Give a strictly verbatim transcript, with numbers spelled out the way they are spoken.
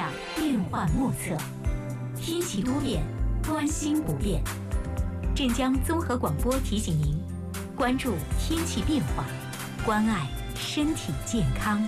上变幻莫测，天气多变，关心不变。镇江综合广播提醒您，关注天气变化，关爱身体健康。